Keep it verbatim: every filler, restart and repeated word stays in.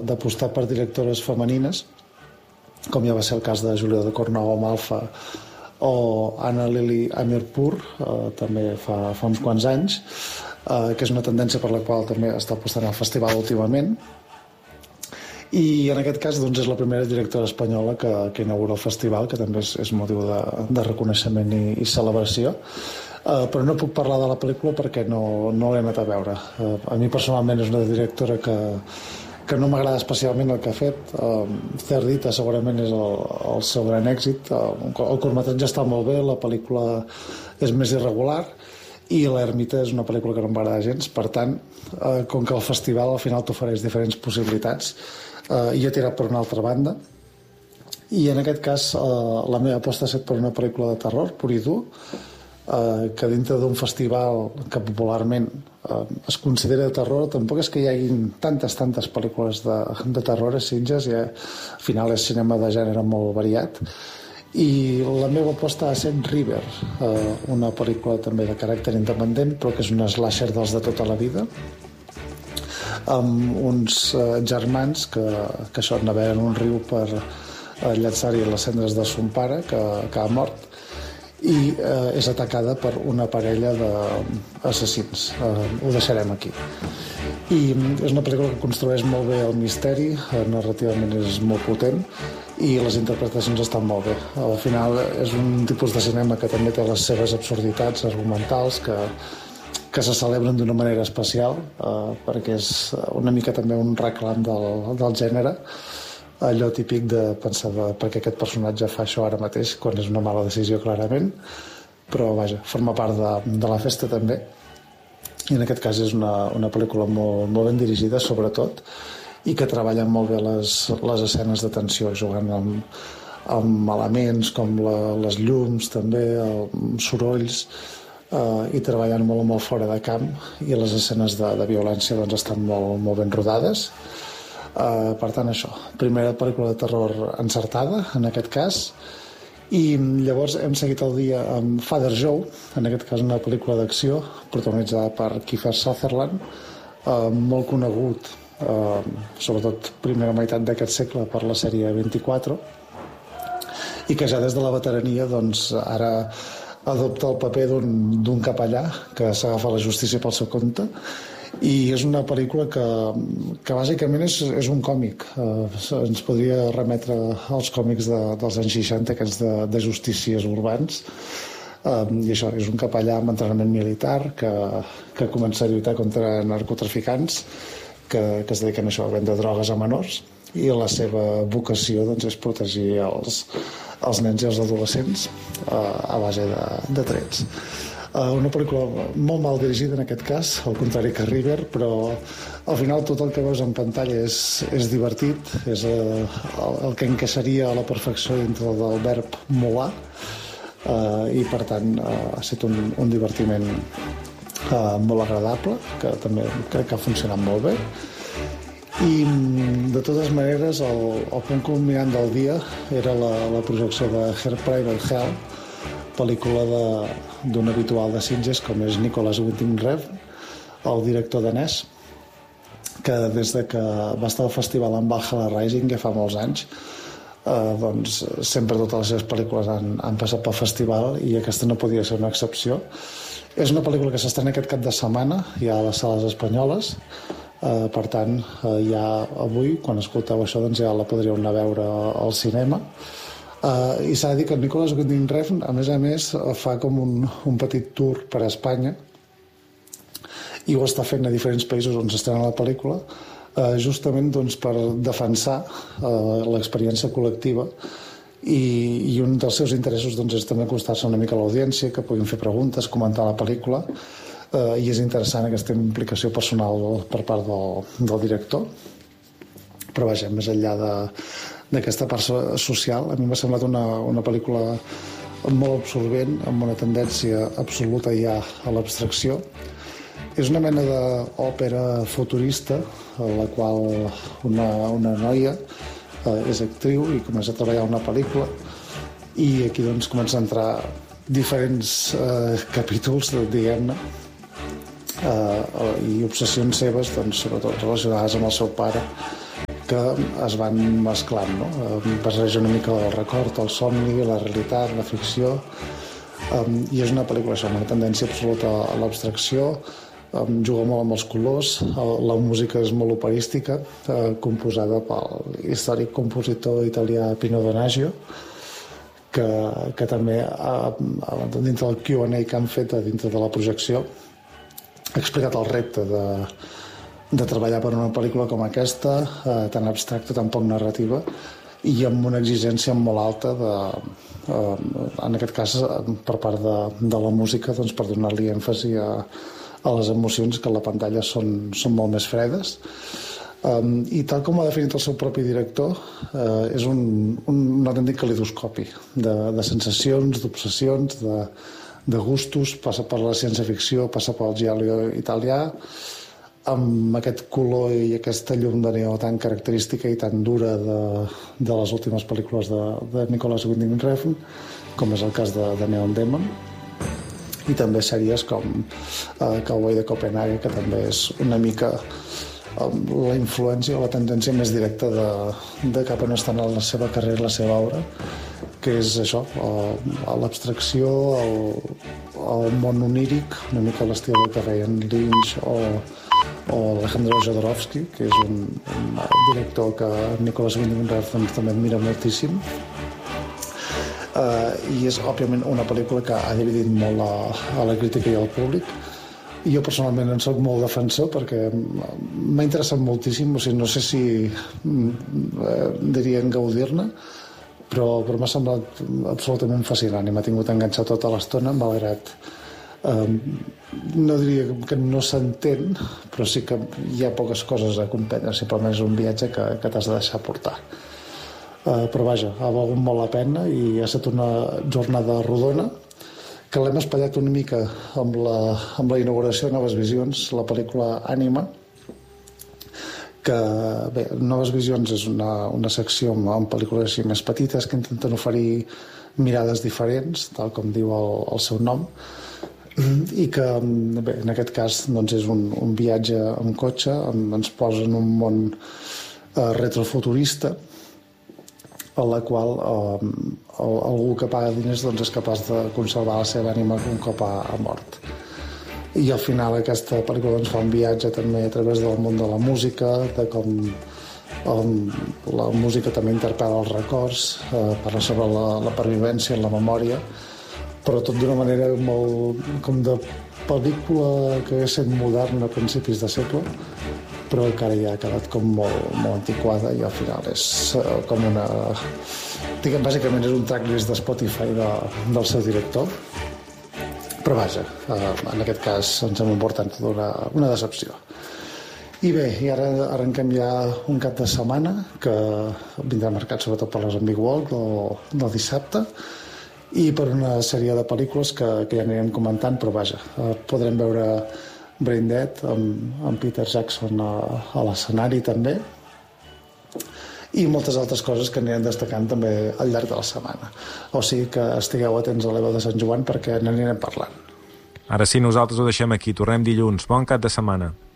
d'apostar per directores femenines, com ja va ser el cas de Julia Ducournau amb Alpha o Anna Lily Amirpour, eh, també fa, fa uns quants anys, eh, que és una tendència per la qual també està apostant al festival últimament. I en aquest cas doncs, és la primera directora espanyola que, que inaugura el festival, que també és, és motiu de, de reconeixement i, i celebració. Uh, però no puc parlar de la pel·lícula perquè no, no l'he anat a veure. Uh, a mi personalment és una directora que, que no m'agrada especialment el que ha fet. Uh, Cerdita segurament és el, el seu gran èxit. Uh, el curtmetratge està molt bé, la pel·lícula és més irregular i l'Ermita és una pel·lícula que no m'agrada gens. Per tant, uh, com que el festival al final t'ofereix diferents possibilitats, uh, i he tirat per una altra banda. I en aquest cas uh, la meva aposta ha estat per una pel·lícula de terror, pur i dur, Uh, que dintre d'un festival que popularment uh, es considera de terror, tampoc és que hi hagi tantes, tantes pel·lícules de, de terror a Sitges, i al final és cinema de gènere molt variat, i la meva aposta ha estat River, uh, una pel·lícula també de caràcter independent, però que és un slasher dels de tota la vida, amb uns uh, germans que, que això naveguen un riu per uh, llançar-hi les cendres de son pare, que, que ha mort, i eh, és atacada per una parella d'assassins. Eh, ho deixarem aquí. I és una pel·lícula que construeix molt bé el misteri, eh, narrativament és molt potent i les interpretacions estan molt bé. Al final és un tipus de cinema que també té les seves absurditats argumentals que, que se celebren d'una manera especial, eh, perquè és una mica també un reclam del, del gènere, allò típic de pensar de, perquè aquest personatge fa això ara mateix, quan és una mala decisió clarament, però vaja, forma part de, de la festa també. I en aquest cas és una, una pel·lícula molt, molt ben dirigida sobretot, i que treballa molt bé les, les escenes de tensió, jugant amb, amb elements com la, les llums també, amb sorolls, eh, i treballant molt molt fora de camp, i les escenes de, de violència doncs, estan molt, molt ben rodades. Uh, per tant, això, primera pel·lícula de terror encertada, en aquest cas, i llavors hem seguit el dia amb Father Joe, en aquest cas una pel·lícula d'acció protagonitzada per Kiefer Sutherland, uh, molt conegut, uh, sobretot primera meitat d'aquest segle per la sèrie vint-i-quatre, i que ja des de la veterania doncs, ara adopta el paper d'un capellà que s'agafa la justícia pel seu compte. I és una pel·lícula que, que bàsicament és, és un còmic. Eh, ens podria remetre als còmics de, dels anys seixanta, aquests de, de justícies urbans. Eh, I això, és un capellà amb entrenament militar que, que comença a lluitar contra narcotraficants que, que es dediquen a això, a vendre drogues a menors, i la seva vocació doncs, és protegir els, els nens i els adolescents eh, a base de, de trets. Uh, una pel·lícula molt mal dirigida en aquest cas, al contrari que River, però al final tot el que veus en pantalla és, és divertit, és uh, el, el que encaixaria a la perfecció dintre del verb molar, uh, i per tant uh, ha estat un, un divertiment uh, molt agradable, que també crec que ha funcionat molt bé. I de totes maneres el, el punt culminant del dia era la, la projecció de Her Private Hell, pel·lícula d'un habitual de Sitges com és Nicolas Winding Refn, el director danès, que des de que va estar al festival amb Valhalla Rising, ja fa molts anys, eh, doncs sempre totes les seves pel·lícules han, han passat pel festival, i aquesta no podia ser una excepció. És una pel·lícula que s'estrena aquest cap de setmana, ja a les sales espanyoles, eh, per tant, eh, ja avui, quan escolteu això, doncs ja la podríeu anar a veure al cinema. Uh, i s'ha de dir que Nicolas Winding Refn a més a més fa com un, un petit tour per a Espanya, i ho està fent a diferents països on s'estrena la pel·lícula, uh, justament doncs, per defensar uh, l'experiència col·lectiva, i, i un dels seus interessos doncs, és també acostar-se una mica a l'audiència, que puguin fer preguntes, comentar la pel·lícula, uh, i és interessant aquesta implicació personal per part del, del director. Però vaja, més enllà de d'aquesta part social, a mi m'ha semblat una, una pel·lícula molt absorbent, amb una tendència absoluta ja a l'abstracció. És una mena d'òpera futurista, en la qual una, una noia eh, és actriu i comença a treballar una pel·lícula, i aquí doncs comença a entrar diferents eh, capítols, diguem-ne, eh, i obsessions seves, doncs, sobretot relacionades amb el seu pare, que es van mesclant, no? Barreja una mica el record, el somni, la realitat, la ficció, um, i és una pel·lícula això, amb una tendència absoluta a l'abstracció, um, juga molt amb els colors, el, la música és molt operística, uh, composada pel històric compositor italià Pino Donaggio, que, que també uh, dintre del Q and A que han fet dintre de la projecció ha explicat el repte de de treballar per una pel·lícula com aquesta, eh, tan abstracta, tan poc narrativa, i amb una exigència molt alta, de, eh, en aquest cas per part de, de la música, doncs, per donar-li èmfasi a, a les emocions que a la pantalla són, són molt més fredes. Um, I tal com ha definit el seu propi director, eh, és un, un, un autèntic calidoscopi de, de sensacions, d'obsessions, de, de gustos, passa per la ciència-ficció, passa pel giallo italià, amb aquest color i aquesta llum de neó tan característica i tan dura de, de les últimes pel·lícules de, de Nicolas Winding Refn, com és el cas de, de Neon Demon, i també sèries com uh, Cowboy de Copenhague, que també és una mica um, la influència o la tendència més directa de, de cap on està anant la seva carrera, la seva obra, que és això, uh, l'abstracció, el, el món oníric, una mica l'estil que feien Lynch o o Alejandro Jodorowsky, que és un, un director que Nicolas Winding Refn també admira moltíssim. Uh, I és, òbviament, una pel·lícula que ha dividit molt a, a la crítica i al públic. I jo personalment en soc molt defensor perquè m'ha interessat moltíssim, o sigui, no sé si uh, dirien gaudir-ne, però, però m'ha semblat absolutament fascinant i m'ha tingut enganxat tota l'estona, malgrat Um, no diria que no s'entén, però sí que hi ha poques coses a comprendre, simplement és un viatge que, que t'has de deixar portar. Uh, però vaja, ha valgut molt la pena i ha estat una jornada rodona que l'hem espatllat una mica amb la, amb la inauguració de Noves Visions, la pel·lícula Ànima, que bé, Noves Visions és una, una secció amb, amb pel·lícules així més petites que intenten oferir mirades diferents, tal com diu el, el seu nom, i que bé, en aquest cas doncs, és un, un viatge amb cotxe, ens posa en un món eh, retrofuturista a la qual eh, algú que paga diners doncs, és capaç de conservar la seva ànima un cop ha, ha mort. I al final aquesta pel·lícula doncs, fa un viatge també a través del món de la música, de com um, la música també interpel·la els records, eh, parla sobre la, la pervivència, la memòria, però tot d'una manera molt com de pel·lícula que és sent moderna a principis de segle, però que ara ja ha quedat com molt, molt antiquada i al final és uh, com una... Diguem, bàsicament és un tracklist de Spotify de, del seu director, però vaja, uh, en aquest cas ens hem emportat tota una, una decepció. I bé, i ara arrenquem ja un cap de setmana que vindrà marcat sobretot per les Zombie World del, del dissabte, i per una sèrie de pel·lícules que, que ja anirem comentant, però vaja, eh, podrem veure Brain Dead amb, amb Peter Jackson a, a l'escenari també, i moltes altres coses que anirem destacant també al llarg de la setmana. O sigui que estigueu atents a l'E V O de Sant Joan perquè n'anirem parlant. Ara sí, nosaltres ho deixem aquí. Tornem dilluns. Bon cap de setmana.